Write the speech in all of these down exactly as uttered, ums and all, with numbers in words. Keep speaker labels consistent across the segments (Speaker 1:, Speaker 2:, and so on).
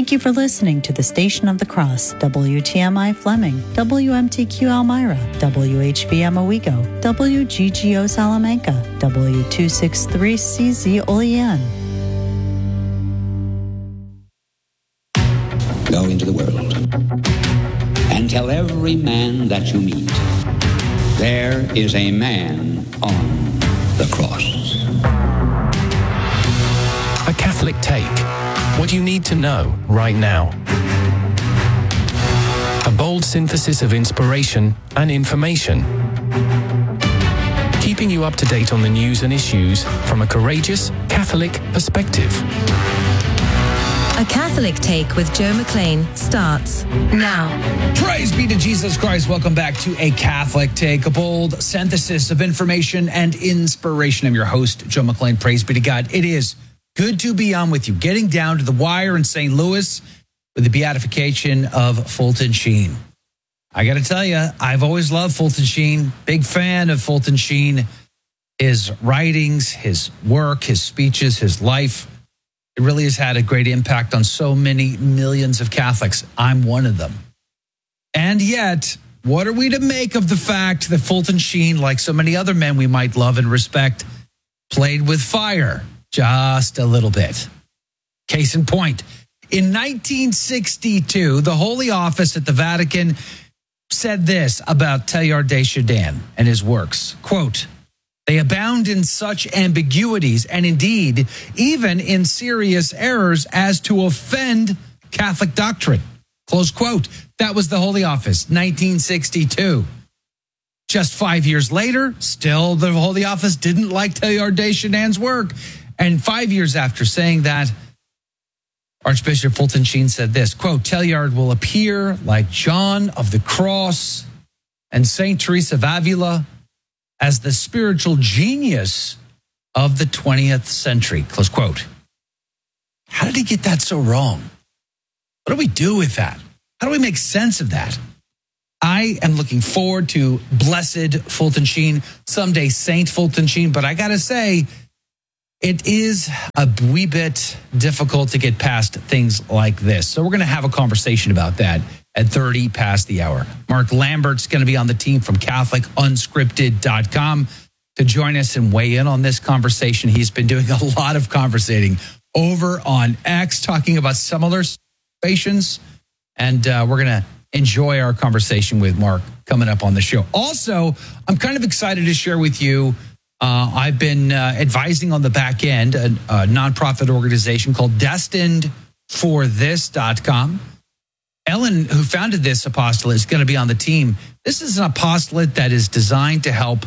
Speaker 1: Thank you for listening to the Station of the Cross, W T M I Fleming, W M T Q Elmira, W H V M Owego, W G G O Salamanca, W two sixty-three C Z Olean.
Speaker 2: Go into the world and tell every man that you meet, there is a man on the cross.
Speaker 3: A Catholic Take. What you need to know right now. A bold synthesis of inspiration and information. Keeping you up to date on the news and issues from a courageous Catholic perspective.
Speaker 4: A Catholic Take with Joe McLean starts now.
Speaker 5: Praise be to Jesus Christ. Welcome back to A Catholic Take, a bold synthesis of information and inspiration. I'm your host, Joe McLean. Praise be to God. It is good to be on with you. Getting down to the wire in Saint Louis with the beatification of Fulton Sheen. I got to tell you, I've always loved Fulton Sheen. Big fan of Fulton Sheen. His writings, his work, his speeches, his life. It really has had a great impact on so many millions of Catholics. I'm one of them. And yet, what are we to make of the fact that Fulton Sheen, like so many other men we might love and respect, played with fire just a little bit? Case in point, in nineteen sixty-two, the Holy Office at the Vatican said this about Teilhard de Chardin and his works, quote, "They abound in such ambiguities and indeed even in serious errors as to offend Catholic doctrine." Close quote. That was the Holy Office, nineteen sixty-two. Just five years later, still the Holy Office didn't like Teilhard de Chardin's work. And five years after saying that, Archbishop Fulton Sheen said this, quote, "Teilhard will appear like John of the Cross and Saint Teresa of Avila as the spiritual genius of the twentieth century," close quote. How did he get that so wrong? What do we do with that? How do we make sense of that? I am looking forward to Blessed Fulton Sheen, someday Saint Fulton Sheen, but I got to say, it is a wee bit difficult to get past things like this. So we're going to have a conversation about that at thirty past the hour. Mark Lambert's going to be on the team from Catholic Unscripted dot com to join us and weigh in on this conversation. He's been doing a lot of conversating over on X, talking about similar situations. And uh, we're going to enjoy our conversation with Mark coming up on the show. Also, I'm kind of excited to share with you, uh, I've been uh, advising on the back end a, a nonprofit organization called Destined For This dot com. Ellen, who founded this apostolate, is going to be on the team. This is an apostolate that is designed to help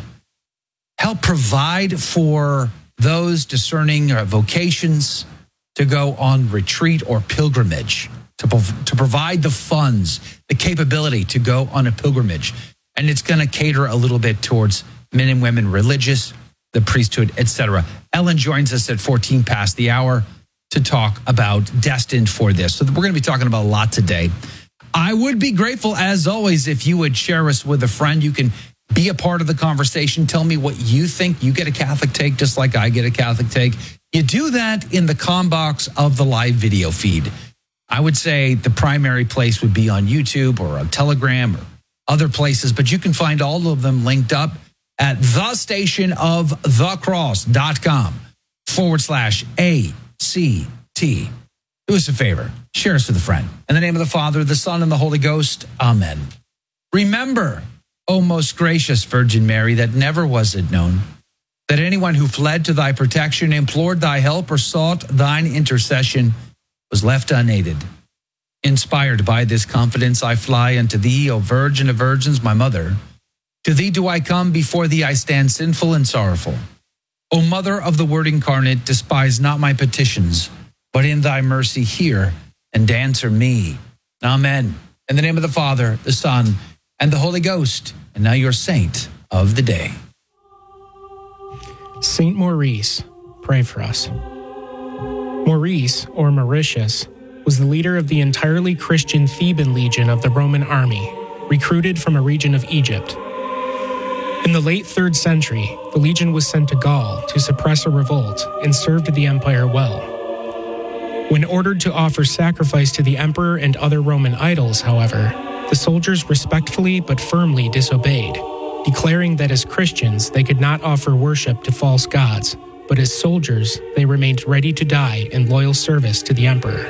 Speaker 5: help provide for those discerning vocations to go on retreat or pilgrimage, to, to provide the funds, the capability to go on a pilgrimage. And it's going to cater a little bit towards men and women, religious, the priesthood, et cetera. Ellen joins us at fourteen past the hour to talk about Destined For This. So we're going to be talking about a lot today. I would be grateful, as always, if you would share us with a friend. You can be a part of the conversation. Tell me what you think. You get a Catholic take just like I get a Catholic take. You do that in the com box of the live video feed. I would say the primary place would be on YouTube or on Telegram or other places, but you can find all of them linked up at the station of the cross dot com forward slash A C T. Do us a favor. Share us with a friend. In the name of the Father, the Son, and the Holy Ghost. Amen. Remember, O most gracious Virgin Mary, that never was it known that anyone who fled to thy protection, implored thy help, or sought thine intercession was left unaided. Inspired by this confidence, I fly unto thee, O Virgin of Virgins, my mother. To thee do I come, before thee I stand sinful and sorrowful. O Mother of the Word incarnate, despise not my petitions, but in thy mercy hear and answer me. Amen. In the name of the Father, the Son, and the Holy Ghost. And now your saint of the day.
Speaker 6: Saint Maurice, pray for us. Maurice, or Mauritius, was the leader of the entirely Christian Theban legion of the Roman army, recruited from a region of Egypt. In the late third century, the legion was sent to Gaul to suppress a revolt and served the empire well. When ordered to offer sacrifice to the emperor and other Roman idols, however, the soldiers respectfully but firmly disobeyed, declaring that as Christians they could not offer worship to false gods, but as soldiers they remained ready to die in loyal service to the emperor.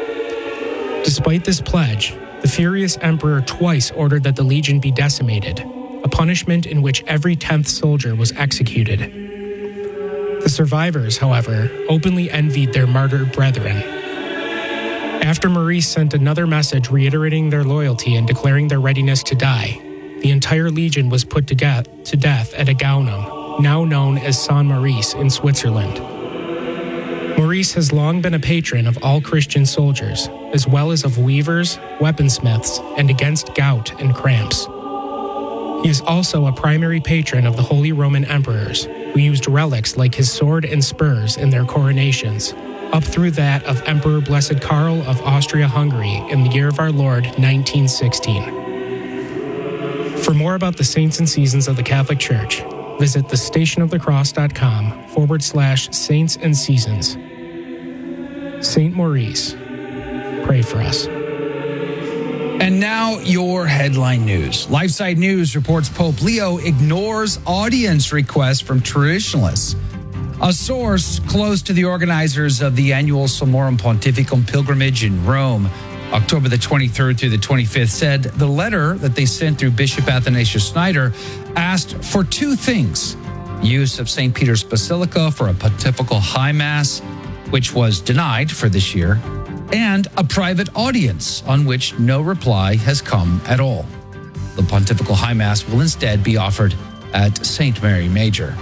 Speaker 6: Despite this pledge, the furious emperor twice ordered that the legion be decimated, a punishment in which every tenth soldier was executed. The survivors, however, openly envied their martyred brethren. After Maurice sent another message reiterating their loyalty and declaring their readiness to die, the entire legion was put to, get, to death at Agaunum, now known as San Maurice in Switzerland. Maurice has long been a patron of all Christian soldiers, as well as of weavers, weaponsmiths, and against gout and cramps. He is also a primary patron of the Holy Roman Emperors, who used relics like his sword and spurs in their coronations, up through that of Emperor Blessed Karl of Austria-Hungary in the year of our Lord, nineteen sixteen. For more about the saints and seasons of the Catholic Church, visit thestationofthecross.com forward slash saints and seasons. Saint Maurice, pray for us.
Speaker 5: And now your headline news. LifeSite News reports Pope Leo ignores audience requests from traditionalists. A source close to the organizers of the annual Summorum Pontificum pilgrimage in Rome, October the twenty-third through the twenty-fifth, said the letter that they sent through Bishop Athanasius Schneider asked for two things: use of Saint Peter's Basilica for a pontifical high mass, which was denied for this year, and a private audience on which no reply has come at all. The Pontifical High Mass will instead be offered at Saint Mary Major.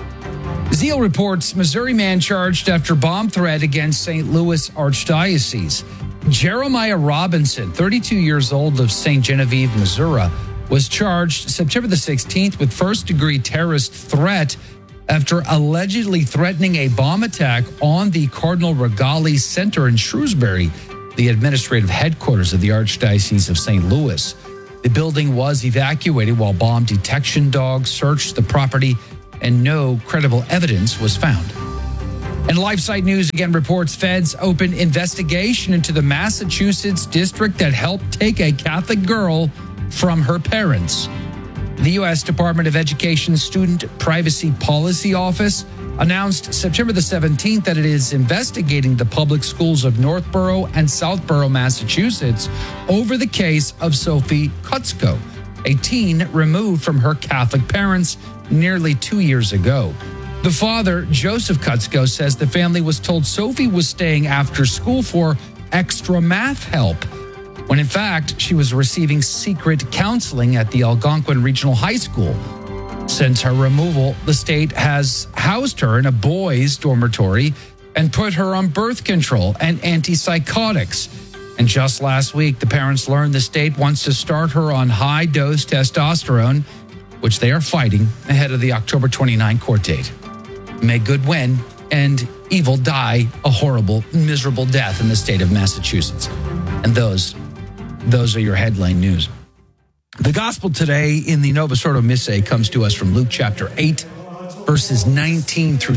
Speaker 5: Zeal reports Missouri man charged after bomb threat against Saint Louis Archdiocese. Jeremiah Robinson, thirty-two years old, of Saint Genevieve, Missouri, was charged September the sixteenth with first-degree terrorist threat after allegedly threatening a bomb attack on the Cardinal Regali Center in Shrewsbury, the administrative headquarters of the Archdiocese of Saint Louis. The building was evacuated while bomb detection dogs searched the property, and no credible evidence was found. And LifeSite News again reports feds open investigation into the Massachusetts district that helped take a Catholic girl from her parents. The U S Department of Education Student Privacy Policy Office announced September the seventeenth that it is investigating the public schools of Northborough and Southborough, Massachusetts, over the case of Sophie Kutzko, a teen removed from her Catholic parents nearly two years ago. The father, Joseph Kutzko, says the family was told Sophie was staying after school for extra math help, when in fact she was receiving secret counseling at the Algonquin Regional High School. Since her removal, the state has housed her in a boys' dormitory and put her on birth control and antipsychotics. And just last week, the parents learned the state wants to start her on high-dose testosterone, which they are fighting ahead of the October twenty-ninth court date. May good win and evil die a horrible, miserable death in the state of Massachusetts. And those Those are your headline news. The gospel today in the Novus Ordo Missae comes to us from Luke chapter eight, verses nineteen through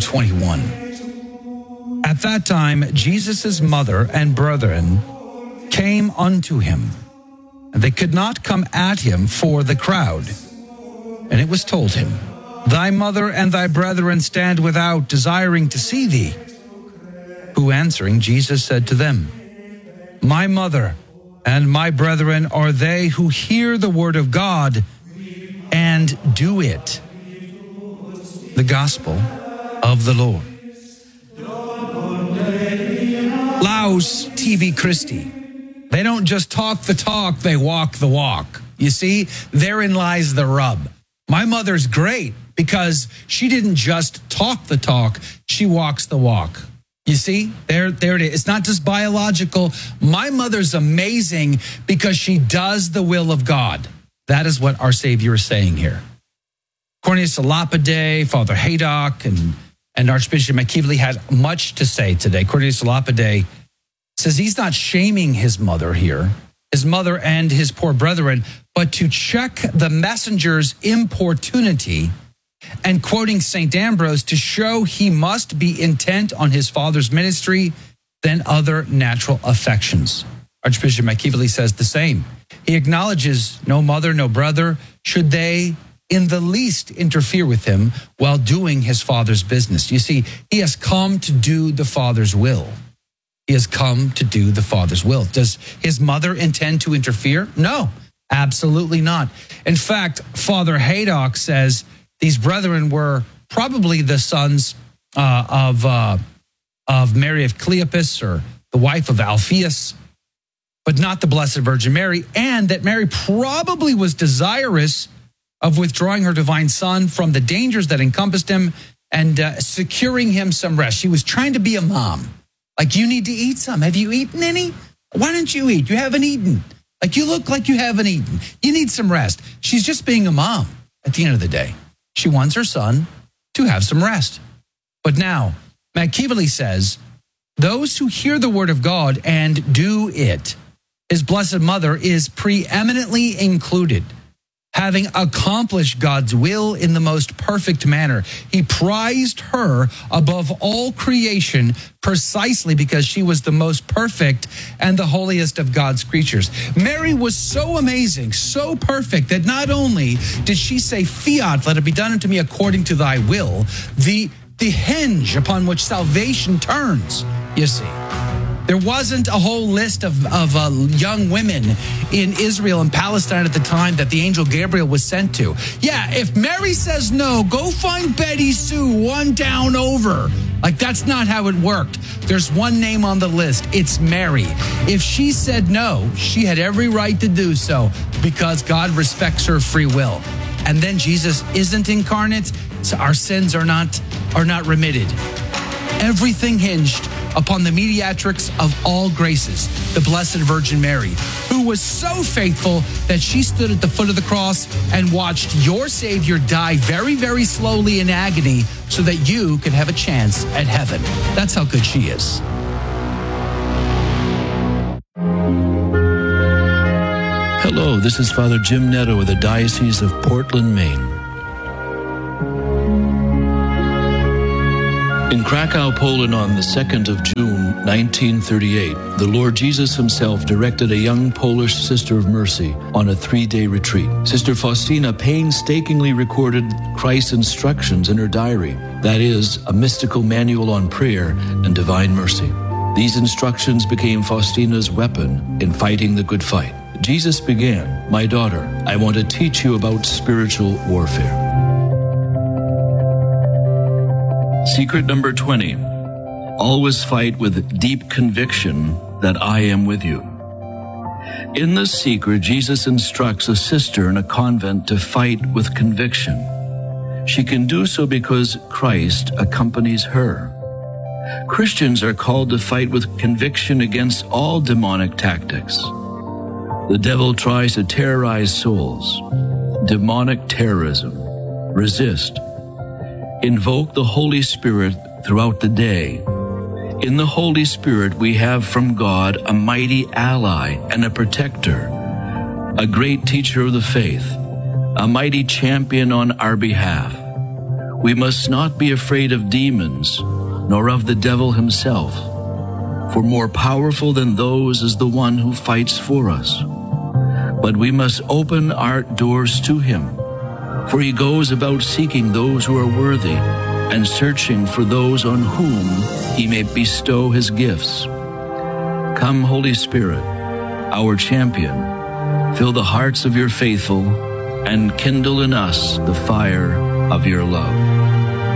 Speaker 5: twenty-one. At that time, Jesus' mother and brethren came unto him, and they could not come at him for the crowd. And it was told him, Thy mother and thy brethren stand without, desiring to see thee. Who answering, Jesus said to them, My mother and my brethren are they who hear the word of God and do it. The gospel of the Lord. Laus tibi Christi. They don't just talk the talk, they walk the walk. You see, therein lies the rub. My mother's great because she didn't just talk the talk, she walks the walk. You see, there, there it is. It's not just biological. My mother's amazing because she does the will of God. That is what our Savior is saying here. Cornelius a Lapide, Father Haydock, and, and Archbishop McKeevely had much to say today. Cornelius a Lapide says he's not shaming his mother here, his mother and his poor brethren, but to check the messenger's importunity, and quoting Saint Ambrose, to show he must be intent on his father's ministry than other natural affections. Archbishop McKeeverly says the same. He acknowledges no mother, no brother, should they in the least interfere with him while doing his Father's business. You see, he has come to do the Father's will. He has come to do the Father's will. Does his mother intend to interfere? No, absolutely not. In fact, Father Haydock says these brethren were probably the sons uh, of, uh, of Mary of Cleopas, or the wife of Alphaeus, but not the Blessed Virgin Mary, and that Mary probably was desirous of withdrawing her divine son from the dangers that encompassed him and uh, securing him some rest. She was trying to be a mom. Like, you need to eat some. Have you eaten any? Why don't you eat? You haven't eaten. Like, you look like you haven't eaten. You need some rest. She's just being a mom at the end of the day. She wants her son to have some rest. But now, McKeeverly says, those who hear the word of God and do it, his Blessed Mother is preeminently included, having accomplished God's will in the most perfect manner. He prized her above all creation precisely because she was the most perfect and the holiest of God's creatures. Mary was so amazing, so perfect, that not only did she say, "Fiat, let it be done unto me according to thy will," the, the hinge upon which salvation turns, you see. There wasn't a whole list of, of uh, young women in Israel and Palestine at the time that the angel Gabriel was sent to. Yeah, if Mary says no, go find Betty Sue, one down over. Like, that's not how it worked. There's one name on the list. It's Mary. If she said no, she had every right to do so because God respects her free will. And then Jesus isn't incarnate, so our sins are not, are not remitted. Everything hinged upon the mediatrix of all graces, the Blessed Virgin Mary, who was so faithful that she stood at the foot of the cross and watched your Savior die very, very slowly in agony so that you could have a chance at heaven. That's how good she is.
Speaker 7: Hello, this is Father Jim Netto of the Diocese of Portland, Maine. In Krakow, Poland, on the second of June, nineteen thirty-eight, the Lord Jesus himself directed a young Polish Sister of Mercy on a three-day retreat. Sister Faustina painstakingly recorded Christ's instructions in her diary, that is, a mystical manual on prayer and divine mercy. These instructions became Faustina's weapon in fighting the good fight. Jesus began, "My daughter, I want to teach you about spiritual warfare." Secret number twenty. Always fight with deep conviction that I am with you. In this secret, Jesus instructs a sister in a convent to fight with conviction. She can do so because Christ accompanies her. Christians are called to fight with conviction against all demonic tactics. The devil tries to terrorize souls. Demonic terrorism. Resist. Invoke the Holy Spirit throughout the day. In the Holy Spirit, we have from God a mighty ally and a protector, a great teacher of the faith, a mighty champion on our behalf. We must not be afraid of demons, nor of the devil himself, for more powerful than those is the one who fights for us. But we must open our doors to him, for he goes about seeking those who are worthy and searching for those on whom he may bestow his gifts. Come, Holy Spirit, our champion, fill the hearts of your faithful and kindle in us the fire of your love.